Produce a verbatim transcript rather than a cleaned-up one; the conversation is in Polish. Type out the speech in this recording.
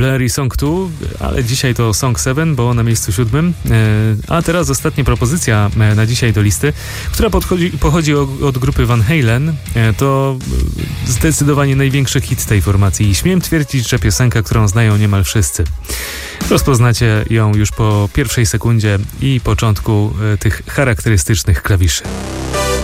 Blurry Song dwa, ale dzisiaj to Song siedem, bo na miejscu siódmym. A teraz ostatnia propozycja na dzisiaj do listy, która podchodzi, pochodzi od grupy Van Halen. To zdecydowanie największy hit tej formacji i śmiem twierdzić, że piosenka, którą znają niemal wszyscy. Rozpoznacie ją już po pierwszej sekundzie i początku tych charakterystycznych klawiszy.